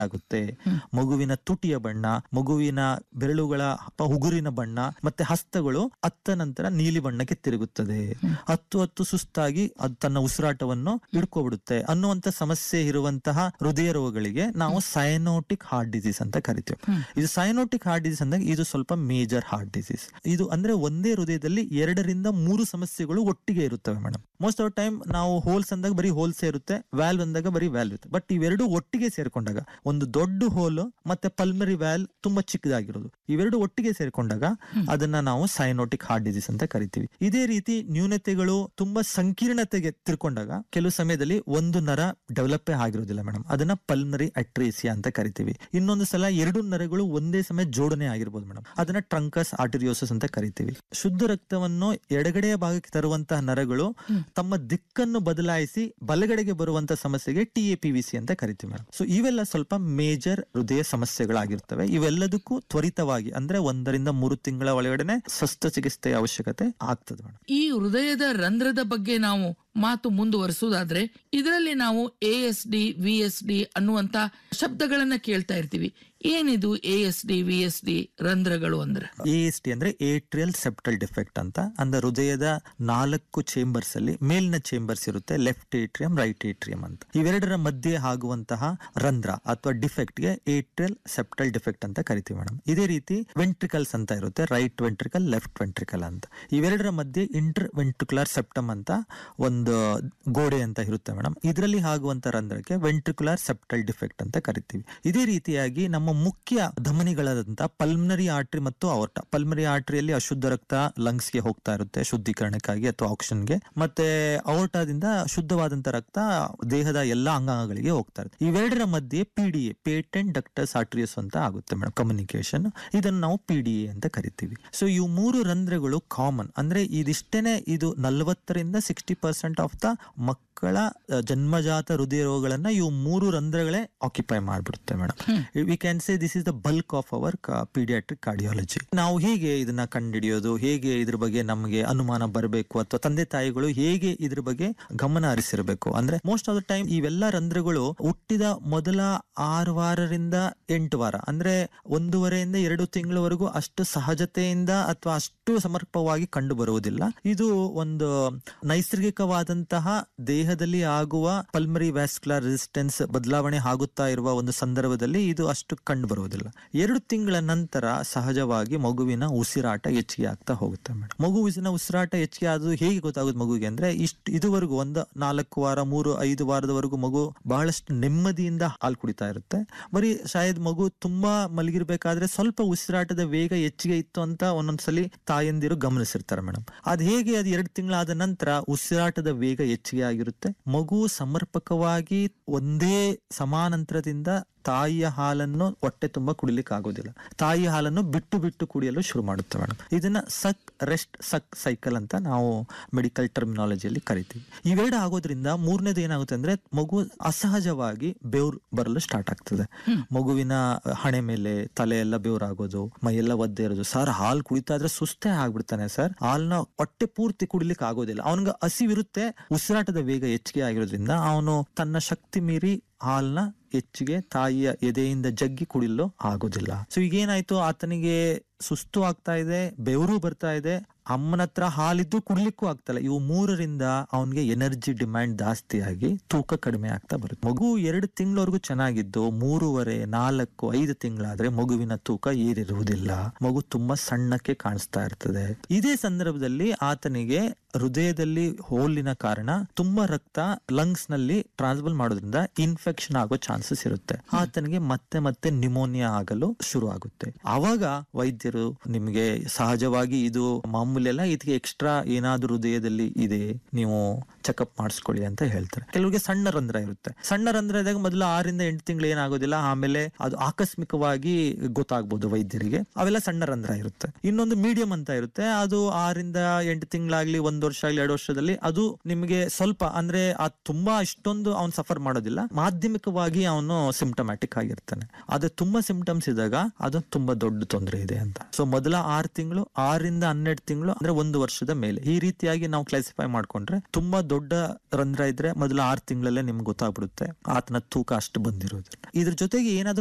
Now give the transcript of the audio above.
ಆಗುತ್ತೆ. ಮಗುವಿನ ತುಟಿಯ ಬಣ್ಣ, ಮಗುವಿನ ಬೆರಳುಗಳ ಉಗುರಿನ ಬಣ್ಣ ಮತ್ತೆ ಹಸ್ತಗಳು ಅತ್ತ ನಂತರ ನೀಲಿ ಬಣ್ಣಕ್ಕೆ ತಿರುಗುತ್ತದೆ. ಹತ್ತು ಸುಸ್ತಾಗಿ ಅದು ತನ್ನ ಉಸಿರಾಟವನ್ನು ಹಿಡ್ಕೊಬಿಡುತ್ತೆ ಅನ್ನುವಂತ ಸಮಸ್ಯೆ ಇರುವಂತಹ ಹೃದಯ ರೋಗಗಳಿಗೆ ನಾವು ಸೈನೋಟಿಕ್ ಹಾರ್ಟ್ ಡಿಸೀಸ್ ಅಂತ ಕರಿತೀವಿ. ಇದು ಸೈನೋಟಿಕ್ ಹಾರ್ಟ್ ಡಿಸೀಸ್ ಅಂದಾಗ ಇದು ಸ್ವಲ್ಪ ಮೇಜರ್ ಹಾರ್ಟ್ ಡಿಸೀಸ್. ಇದು ಅಂದ್ರೆ ಒಂದೇ ಹೃದಯದಲ್ಲಿ 2-3 ಸಮಸ್ಯೆಗಳು ಒಟ್ಟಿಗೆ ಇರುತ್ತವೆ ಮೇಡಮ್. ಮೋಸ್ಟ್ ಆಫ್ ಟೈಮ್ ನಾವು ಹೋಲ್ಸ್ ಅಂದಾಗ ಬರೀ ಹೋಲ್ಸೇ ಇರುತ್ತೆ, ವ್ಯಾಲ್ವ್ ಅಂದಾಗ ಬರೀ ವ್ಯಾಲ್ವ್ ಇರುತ್ತೆ. ಬಟ್ ಇವೆರಡು ಒಟ್ಟಿಗೆ ಸೇರ್ಕೊಂಡಾಗ ಒಂದು ದೊಡ್ಡ ಹೋಲ್ ಮತ್ತೆ ಪಲ್ಮರಿ ವ್ಯಾಲ್ವ್ ತುಂಬಾ ಚಿಕ್ಕದಾಗಿರೋದು, ಇವೆರಡು ಒಟ್ಟಿಗೆ ಸೇರ್ಕೊಂಡಾಗ ಅದನ್ನ ನಾವು ಸೈನೋಟಿಕ್ ಹಾರ್ಟ್ ಡಿಸೀಸ್ ಅಂತ ಕರಿತೀವಿ. ಇದೇ ರೀತಿ ನ್ಯೂನತೆಗಳು ತುಂಬಾ ಸಂಕೀರ್ಣತೆಗೆ ತಿರ್ಕೊಂಡಾಗ ಕೆಲವು ಸಮಯದಲ್ಲಿ ಒಂದು ನರ ಡೆವಲಪ್ ಆಗಿರೋದಿಲ್ಲ ಮೇಡಮ್, ಅದನ್ನ ಪಲ್ಮರಿ ಅಟ್ರೇಸಿಯಾ ಅಂತ ಕರಿತೀವಿ. ಇನ್ನೊಂದು ಸಲ 2 ನರಗಳು ಒಂದೇ ಸಮಯ ಜೋಡಣೆ ಆಗಿರ್ಬೋದು ಮೇಡಮ್, ಅದನ್ನ ಟ್ರಂಕಸ್ ಆರ್ಟರಿಯೋಸಿಸ್ ಅಂತ ಕರಿತೀವಿ. ಶುದ್ಧ ರಕ್ತವನ್ನು ಎಡಗಡೆಯ ಭಾಗಕ್ಕೆ ತರುವಂತಹ ನರಗಳು ತಮ್ಮ ದಿಕ್ಕನ್ನು ಬದಲಾಯಿಸಿ ಬಲಗಡೆಗೆ ಬರುವಂತಹ ಸಮಸ್ಯೆಗೆ TAPVC ಅಂತ ಕರಿತೀವಿ ಮೇಡಮ್. ಸೊ ಇವೆಲ್ಲ ಸ್ವಲ್ಪ ಮೇಜರ್ ಹೃದಯ ಸಮಸ್ಯೆಗಳಾಗಿರ್ತವೆ. ಇವೆಲ್ಲದಕ್ಕೂ ತ್ವರಿತವಾಗಿ ಅಂದ್ರೆ 1-3 ತಿಂಗಳ ಒಳಗಡೆ ಶಸ್ತ್ರಚಿಕಿತ್ಸೆಯ ಅವಶ್ಯಕತೆ ಆಗ್ತದೆ ಮೇಡಮ್. ಈ ಹೃದಯದ ರಂಧ್ರದ ಬಗ್ಗೆ ನಾವು ಮಾತು ಮುಂದುವರಿಸುವುದಾದ್ರೆ ಇದರಲ್ಲಿ ನಾವು ASD VSD ಅನ್ನುವಂತ ಶಬ್ದಗಳನ್ನ ಕೇಳ್ತಾ ಇರ್ತೀವಿ. ಏನಿದು ASD VSD ರಂಧ್ರಗಳು ಅಂದ್ರೆ? ASD ಅಂದ್ರೆ ಏಟ್ರಿಯಲ್ ಸೆಪ್ಟಲ್ ಡಿಫೆಕ್ಟ್ ಅಂತ. ಅಂದ್ರೆ ಹೃದಯದ 4 ಚೇಂಬರ್ಸ್ ಅಲ್ಲಿ ಮೇಲಿನ ಚೇಂಬರ್ಸ್ ಇರುತ್ತೆ, ಲೆಫ್ಟ್ ಏಟ್ರಿಯಂ ರೈಟ್ ಏಟ್ರಿಯಂ ಅಂತ. ಇವೆರಡರ ಮಧ್ಯೆ ಆಗುವಂತಹ ರಂಧ್ರ ಅಥವಾ ಡಿಫೆಕ್ಟ್ ಗೆ ಏಟ್ರಿಯಲ್ ಸೆಪ್ಟಲ್ ಡಿಫೆಕ್ಟ್ ಅಂತ ಕರಿತೀವಿ ಮೇಡಮ್. ಇದೇ ರೀತಿ ವೆಂಟ್ರಿಕಲ್ಸ್ ಅಂತ ಇರುತ್ತೆ, ರೈಟ್ ವೆಂಟ್ರಿಕಲ್ ಲೆಫ್ಟ್ ವೆಂಟ್ರಿಕಲ್ ಅಂತ. ಇವೆರಡರ ಮಧ್ಯೆ ಇಂಟರ್ ವೆಂಟ್ರಿಕ್ಯುಲರ್ ಸೆಪ್ಟಮ್ ಅಂತ ಒಂದು ಗೋಡೆ ಅಂತ ಇರುತ್ತೆ ಮೇಡಮ್. ಇದರಲ್ಲಿ ಆಗುವಂತ ರಂಧ್ರಕ್ಕೆ ವೆಂಟ್ರಿಕ್ಯುಲರ್ ಸೆಪ್ಟಲ್ ಡಿಫೆಕ್ಟ್ ಅಂತ ಕರಿತೀವಿ. ಇದೇ ರೀತಿಯಾಗಿ ನಮ್ಮ ಮುಖ್ಯ ಧಮನಿಗಳಾದಂತಹ ಪಲ್ಮನರಿ ಆರ್ಟರಿ ಮತ್ತು ಅವಾರ್ಟ. ಪಲ್ಮನರಿ ಆರ್ಟರಿಯಲ್ಲಿ ಅಶುದ್ಧ ರಕ್ತ ಲಂಗ್ಸ್ ಗೆ ಹೋಗ್ತಾ ಇರುತ್ತೆ ಶುದ್ಧೀಕರಣಕ್ಕಾಗಿ ಅಥವಾ ಆಕ್ಸಿಜನ್ಗೆ, ಮತ್ತೆ ಅವಾರ್ಟದಿಂದ ಶುದ್ಧವಾದಂತ ರಕ್ತ ದೇಹದ ಎಲ್ಲಾ ಅಂಗಾಂಗಗಳಿಗೆ ಹೋಗ್ತಾ ಇರುತ್ತೆ. ಇವೆರಡರ ಮಧ್ಯೆ PDA ಪೇಟೆಂಟ್ ಡಕ್ಟಸ್ ಆರ್ಟರಿಯಸ್ ಅಂತ ಆಗುತ್ತೆ ಮೇಡಮ್, ಕಮ್ಯುನಿಕೇಶನ್. ಇದನ್ನು ನಾವು PDA ಅಂತ ಕರಿತೀವಿ. ಸೊ ಇವು 3 ರಂಧ್ರಗಳು ಕಾಮನ್. ಅಂದ್ರೆ ಇದಿಷ್ಟೇನೆ, ಇದು 40-60% ಆಫ್ ದ ಮಕ್ಕಳ ಜನ್ಮಜಾತ ಹೃದಯ ರೋಗಗಳನ್ನ ಇವು 3 ರಂಧ್ರಗಳೇ occupy ಮಾಡ್ಬಿಡುತ್ತೆ madam. We can say this is the bulk of our paediatric cardiology. ನಾವು ಹೇಗೆ ಇದನ್ನ ಕಂಡುಹಿಡಿಯೋದು, ಹೇಗೆ ಇದ್ರ ಬಗ್ಗೆ ನಮಗೆ ಅನುಮಾನ ಬರಬೇಕು ಅಥವಾ ತಂದೆ ತಾಯಿಗಳು ಹೇಗೆ ಇದ್ರ ಬಗ್ಗೆ ಗಮನ ಹರಿಸಿರಬೇಕು ಅಂದ್ರೆ, ಮೋಸ್ಟ್ ಆಫ್ ದ ಟೈಮ್ ಇವೆಲ್ಲ ರಂಧ್ರಗಳು ಹುಟ್ಟಿದ ಮೊದಲ 6 ವಾರದಿಂದ 8 ವಾರ ಅಂದ್ರೆ 1.5-2 ತಿಂಗಳವರೆಗೂ ಅಷ್ಟು ಸಹಜತೆಯಿಂದ ಅಥವಾ ಅಷ್ಟು ಸಮರ್ಪಕವಾಗಿ ಕಂಡು ಬರುವುದಿಲ್ಲ. ಇದು ಒಂದು ನೈಸರ್ಗಿಕವಾದಂತಹ ದೇಹದಲ್ಲಿ ಆಗುವ ಪಲ್ಮರಿ ವ್ಯಾಸ್ಕ್ಯುಲರ್ ರೆಸಿಸ್ಟೆನ್ಸ್ ಬದಲಾವಣೆ ಆಗುತ್ತಾ ಇರುವ ಒಂದು ಸಂದರ್ಭದಲ್ಲಿ ಇದು ಅಷ್ಟು ಕಂಡು ಬರುವುದಿಲ್ಲ. 2 ತಿಂಗಳ ನಂತರ ಸಹಜವಾಗಿ ಮಗುವಿನ ಉಸಿರಾಟ ಹೆಚ್ಚಿಗೆ ಆಗ್ತಾ ಹೋಗುತ್ತೆ ಮೇಡಮ್. ಮಗುವಿನ ಉಸಿರಾಟ ಹೆಚ್ಚಿಗೆ ಆದ್ರೂ ಹೇಗೆ ಗೊತ್ತಾಗುತ್ತೆ ಮಗುವಿಗೆ ಅಂದ್ರೆ, ಇದುವರೆಗೂ ಒಂದು 4 ವಾರ 3-5 ವಾರದವರೆಗೂ ಮಗು ಬಹಳಷ್ಟು ನೆಮ್ಮದಿಯಿಂದ ಹಾಲು ಕುಡಿತಾ ಇರುತ್ತೆ. ಬರೀ ಶಾಯದ್ ಮಗು ತುಂಬಾ ಮಲಗಿರ್ಬೇಕಾದ್ರೆ ಸ್ವಲ್ಪ ಉಸಿರಾಟದ ವೇಗ ಹೆಚ್ಚಿಗೆ ಇತ್ತು ಅಂತ ಒಂದೊಂದ್ಸಲಿ ತಾಯಂದಿರು ಗಮನಿಸಿರ್ತಾರೆ ಮೇಡಮ್. ಅದು ಹೇಗೆ ಅದು 2 ತಿಂಗಳಾದ ನಂತರ ಉಸಿರಾಟದ ವೇಗ ಹೆಚ್ಚಿಗೆ ಆಗಿರುತ್ತೆ. ಮಗು ಸಮರ್ಪಕವಾಗಿ ಒಂದೇ ಸಮಾನಾಂತರದಿಂದ ತಾಯಿಯ ಹಾಲನ್ನು ಹೊಟ್ಟೆ ತುಂಬಾ ಕುಡಿಲಿಕ್ಕೆ ಆಗೋದಿಲ್ಲ. ತಾಯಿಯ ಹಾಲನ್ನು ಬಿಟ್ಟು ಬಿಟ್ಟು ಕುಡಿಯಲು ಶುರು ಮಾಡುತ್ತೆ ಮೇಡಮ್. ಇದನ್ನ ಸಕ್ ರೆಸ್ಟ್ ಸಕ್ ಸೈಕಲ್ ಅಂತ ನಾವು ಮೆಡಿಕಲ್ ಟರ್ಮಿನಾಲಜಿಯಲ್ಲಿ ಕರಿತೀವಿ. ಇವೆರಡು ಆಗೋದ್ರಿಂದ 3ನೇದು ಏನಾಗುತ್ತೆ ಅಂದ್ರೆ, ಮಗು ಅಸಹಜವಾಗಿ ಬೆವರು ಬರಲು ಸ್ಟಾರ್ಟ್ ಆಗ್ತದೆ. ಮಗುವಿನ ಹಣೆ ಮೇಲೆ ತಲೆ ಎಲ್ಲ ಬೆವರಾಗೋದು, ಮೈಯೆಲ್ಲ ಒದ್ದೆ ಇರೋದು. ಸರ್ ಹಾಲು ಕುಡಿತಾ ಇದ್ರೆ ಸುಸ್ತೇ ಆಗ್ಬಿಡ್ತಾನೆ ಸರ್, ಹಾಲ್ನ ಹೊಟ್ಟೆ ಪೂರ್ತಿ ಕುಡಿಲಿಕ್ಕೆ ಆಗೋದಿಲ್ಲ. ಅವನಿಗೆ ಹಸಿವಿರುತ್ತೆ, ಉಸಿರಾಟದ ವೇಗ ಹೆಚ್ಚಿಗೆ ಆಗಿರೋದ್ರಿಂದ ಅವನು ತನ್ನ ಶಕ್ತಿ ಮೀರಿ ಹಾಲ್ನ ಹೆಚ್ಚಿಗೆ ತಾಯಿಯ ಎದೆಯಿಂದ ಜಗ್ಗಿ ಕುಡಿಯಲು ಆಗೋದಿಲ್ಲ. ಸೊ ಈಗೇನಾಯ್ತು, ಆತನಿಗೆ ಸುಸ್ತು ಆಗ್ತಾ ಇದೆ, ಬೆವರು ಬರ್ತಾ ಇದೆ, ಅಮ್ಮನ ಹತ್ರ ಹಾಲಿದ್ದು ಕುಡ್ಲಿಕ್ಕೂ ಆಗ್ತಲ್ಲ. ಇವು 3ರಿಂದ ಅವನ್ಗೆ ಎನರ್ಜಿ ಡಿಮ್ಯಾಂಡ್ ಜಾಸ್ತಿ ಆಗಿ ತೂಕ ಕಡಿಮೆ ಆಗ್ತಾ ಬರುತ್ತೆ. ಮಗು 2 ತಿಂಗಳವರೆಗೂ ಚೆನ್ನಾಗಿದ್ದು 3.5 ತಿಂಗಳಾದ್ರೆ ಮಗುವಿನ ತೂಕ ಏರಿರುವುದಿಲ್ಲ, ಮಗು ತುಂಬಾ ಸಣ್ಣಕ್ಕೆ ಕಾಣಿಸ್ತಾ ಇರ್ತದೆ. ಇದೇ ಸಂದರ್ಭದಲ್ಲಿ ಆತನಿಗೆ ಹೃದಯದಲ್ಲಿ ಹೋಲಿನ ಕಾರಣ ತುಂಬಾ ರಕ್ತ ಲಂಗ್ಸ್ ನಲ್ಲಿ ಟ್ರಾನ್ಸ್ಫರ್ ಮಾಡೋದ್ರಿಂದ ಇನ್ಫೆಕ್ಷನ್ ಆಗೋ ಚಾನ್ಸಸ್ ಇರುತ್ತೆ. ಆತನಿಗೆ ಮತ್ತೆ ನ್ಯೂಮೋನಿಯಾ ಆಗಲು ಶುರು ಆಗುತ್ತೆ. ಆವಾಗ ವೈದ್ಯರು ನಿಮ್ಗೆ ಸಹಜವಾಗಿ ಇದು ಮಾಮೂಲಿ ಅಲ್ಲ, ಇದಕ್ಕೆ ಎಕ್ಸ್ಟ್ರಾ ಏನಾದ್ರೂ ಹೃದಯದಲ್ಲಿ ಇದೆ, ನೀವು ಚೆಕಪ್ ಮಾಡಿಸ್ಕೊಳ್ಳಿ ಅಂತ ಹೇಳ್ತಾರೆ. ಕೆಲವರಿಗೆ ಸಣ್ಣ ರಂಧ್ರ ಇರುತ್ತೆ. ಸಣ್ಣ ರಂಧ್ರ ಇದ್ದಾಗ ಮೊದಲು 6-8 ತಿಂಗಳು ಏನಾಗೋದಿಲ್ಲ, ಆಮೇಲೆ ಅದು ಆಕಸ್ಮಿಕವಾಗಿ ಗೊತ್ತಾಗ್ಬೋದು ವೈದ್ಯರಿಗೆ. ಅವೆಲ್ಲ ಸಣ್ಣ ರಂಧ್ರ ಇರುತ್ತೆ. ಇನ್ನೊಂದು ಮೀಡಿಯಂ ಅಂತ ಇರುತ್ತೆ, ಅದು 6-8 ತಿಂಗಳಾಗ್ಲಿ 1 ವರ್ಷ ಆಗ್ಲಿ 2 ವರ್ಷದಲ್ಲಿ ಅದು ನಿಮಗೆ ಸ್ವಲ್ಪ ಅಂದ್ರೆ ಅದು ತುಂಬಾ ಇಷ್ಟೊಂದು ಅವ್ನು ಸಫರ್ ಮಾಡೋದಿಲ್ಲ, ಮಾಧ್ಯಮಿಕವಾಗಿ ಅವನು ಸಿಂಪ್ಟಮ್ಯಾಟಿಕ್ ಆಗಿರ್ತಾನೆ. ಆದ್ರೆ ತುಂಬಾ ಸಿಂಪ್ಟಮ್ಸ್ ಇದ್ದಾಗ ಅದು ತುಂಬಾ ದೊಡ್ಡ ತೊಂದರೆ ಇದೆ ಅಂತ. ಸೊ ಮೊದಲ 6 ತಿಂಗಳು, 6 ರಿಂದ 12 ತಿಂಗಳು ಅಂದ್ರೆ 1 ವರ್ಷದ ಮೇಲೆ. ಈ ರೀತಿಯಾಗಿ ನಾವು ಕ್ಲಾಸಿಫೈ ಮಾಡ್ಕೊಂಡ್ರೆ ತುಂಬಾ ದೊಡ್ಡ ರಂಧ್ರ ಇದ್ರೆ ಮೊದಲ 6 ತಿಂಗಳಲ್ಲೇ ನಿಮ್ಗೆ ಗೊತ್ತಾಗ್ಬಿಡುತ್ತೆ ಆತನ ತೂಕ ಅಷ್ಟು ಬಂದಿರೋದು. ಇದ್ರ ಜೊತೆಗೆ ಏನಾದ್ರೂ